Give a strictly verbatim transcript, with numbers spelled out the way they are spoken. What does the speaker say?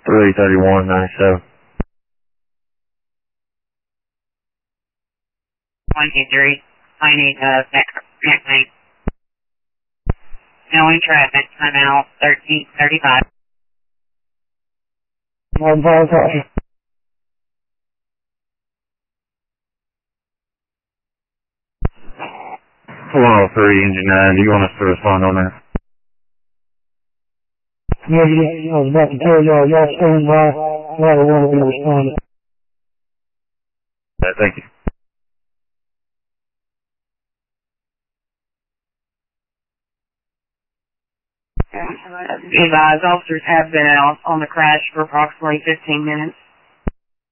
three thirty-one ninety-seven. one two three, I need uh, back, back lane. Knowing traffic, I'm out thirteen thirty-five. One five five. one oh three, engine nine, do you want us to respond on that? Yeah, yeah, I was about to tell y'all, y'all stand by. I don't want to respond. Uh, thank you. Advised officers have been out on the crash for approximately fifteen minutes.